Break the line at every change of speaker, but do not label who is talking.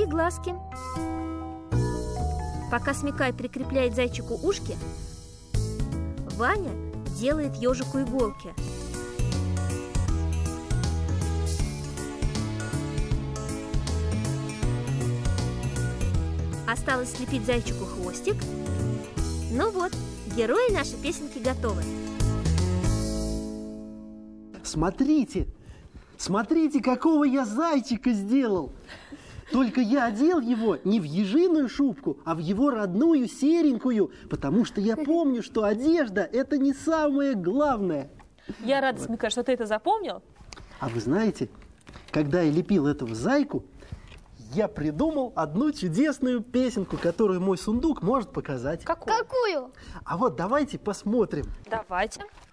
и глазки. Пока Смекай прикрепляет зайчику ушки, Ваня делает ежику иголки. Осталось слепить зайчику хвостик. Ну вот, герои нашей песенки готовы.
Смотрите, смотрите, какого я зайчика сделал. Только я одел его не в ежиную шубку, а в его родную серенькую, потому что я помню, что одежда – это не самое главное.
Я рада, Смекай, что ты это запомнил.
А вы знаете, когда я лепил этого зайку, я придумал одну чудесную песенку, которую мой сундук может показать.
Какую?
Какую?
А вот давайте посмотрим.
Давайте.